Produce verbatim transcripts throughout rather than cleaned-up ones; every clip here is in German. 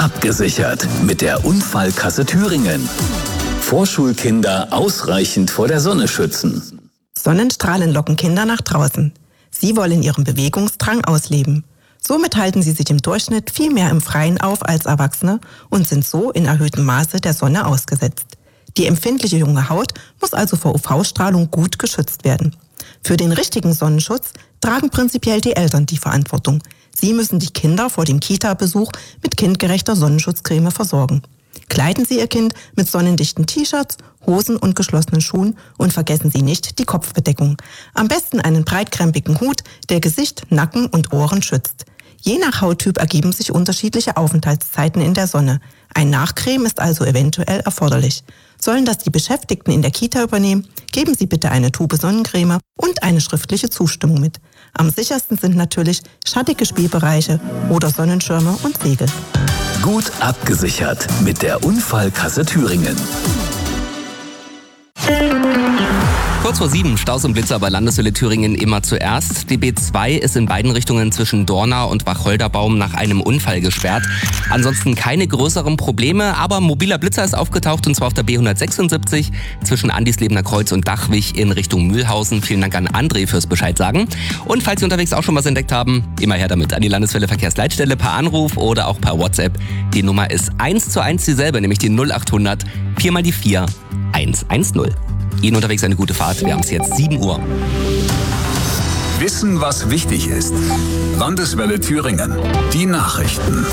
abgesichert mit der Unfallkasse Thüringen. Vorschulkinder ausreichend vor der Sonne schützen. Sonnenstrahlen locken Kinder nach draußen. Sie wollen ihren Bewegungsdrang ausleben. Somit halten sie sich im Durchschnitt viel mehr im Freien auf als Erwachsene und sind so in erhöhtem Maße der Sonne ausgesetzt. Die empfindliche junge Haut muss also vor U V-Strahlung gut geschützt werden. Für den richtigen Sonnenschutz tragen prinzipiell die Eltern die Verantwortung. Sie müssen die Kinder vor dem Kita-Besuch mit kindgerechter Sonnenschutzcreme versorgen. Kleiden Sie Ihr Kind mit sonnendichten T-Shirts, Hosen und geschlossenen Schuhen und vergessen Sie nicht die Kopfbedeckung. Am besten einen breitkrempigen Hut, der Gesicht, Nacken und Ohren schützt. Je nach Hauttyp ergeben sich unterschiedliche Aufenthaltszeiten in der Sonne. Ein Nachcreme ist also eventuell erforderlich. Sollen das die Beschäftigten in der Kita übernehmen, geben Sie bitte eine Tube Sonnencreme und eine schriftliche Zustimmung mit. Am sichersten sind natürlich schattige Spielbereiche oder Sonnenschirme und Segel. Gut abgesichert mit der Unfallkasse Thüringen. Kurz vor sieben, Staus und Blitzer bei Landeswelle Thüringen immer zuerst. Die B zwei ist in beiden Richtungen zwischen Dorna und Wacholderbaum nach einem Unfall gesperrt. Ansonsten keine größeren Probleme, aber ein mobiler Blitzer ist aufgetaucht und zwar auf der B hundertsechsundsiebzig zwischen Andislebener Kreuz und Dachwig in Richtung Mühlhausen. Vielen Dank an André fürs Bescheid sagen. Und falls Sie unterwegs auch schon was entdeckt haben, immer her damit an die Landeswelle Verkehrsleitstelle per Anruf oder auch per WhatsApp. Die Nummer ist eins zu eins dieselbe, nämlich die null achthundert vier mal die vier eins eins null. Ihnen unterwegs eine gute Fahrt. Wir haben es jetzt sieben Uhr. Wissen, was wichtig ist. Landeswelle Thüringen. Die Nachrichten.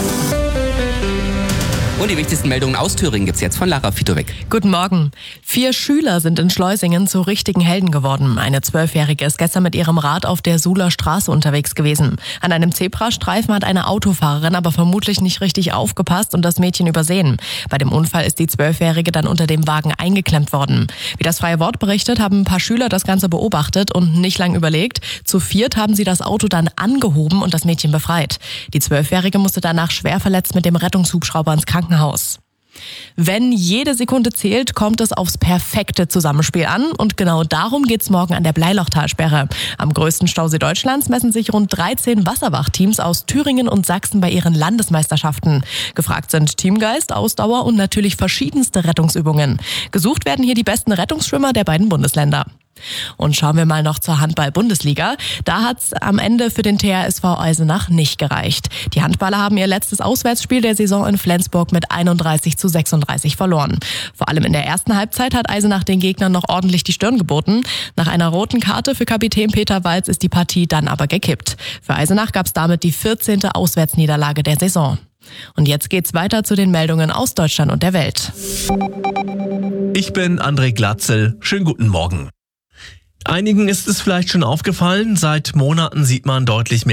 Und die wichtigsten Meldungen aus Thüringen gibt's jetzt von Lara Fitowek. Guten Morgen. Vier Schüler sind in Schleusingen zu richtigen Helden geworden. Eine Zwölfjährige ist gestern mit ihrem Rad auf der Suhler Straße unterwegs gewesen. An einem Zebrastreifen hat eine Autofahrerin aber vermutlich nicht richtig aufgepasst und das Mädchen übersehen. Bei dem Unfall ist die Zwölfjährige dann unter dem Wagen eingeklemmt worden. Wie das Freie Wort berichtet, haben ein paar Schüler das Ganze beobachtet und nicht lang überlegt. Zu viert haben sie das Auto dann angehoben und das Mädchen befreit. Die Zwölfjährige musste danach schwer verletzt mit dem Rettungshubschrauber ins Krankenhaus. Wenn jede Sekunde zählt, kommt es aufs perfekte Zusammenspiel an und genau darum geht's morgen an der Bleilochtalsperre. Am größten Stausee Deutschlands messen sich rund dreizehn Wasserwachteams aus Thüringen und Sachsen bei ihren Landesmeisterschaften. Gefragt sind Teamgeist, Ausdauer und natürlich verschiedenste Rettungsübungen. Gesucht werden hier die besten Rettungsschwimmer der beiden Bundesländer. Und schauen wir mal noch zur Handball-Bundesliga. Da hat's am Ende für den T H S V Eisenach nicht gereicht. Die Handballer haben ihr letztes Auswärtsspiel der Saison in Flensburg mit einunddreißig zu sechsunddreißig verloren. Vor allem in der ersten Halbzeit hat Eisenach den Gegnern noch ordentlich die Stirn geboten. Nach einer roten Karte für Kapitän Peter Walz ist die Partie dann aber gekippt. Für Eisenach gab's damit die vierzehnte Auswärtsniederlage der Saison. Und jetzt geht's weiter zu den Meldungen aus Deutschland und der Welt. Ich bin André Glatzel. Schönen guten Morgen. Einigen ist es vielleicht schon aufgefallen, seit Monaten sieht man deutlich mehr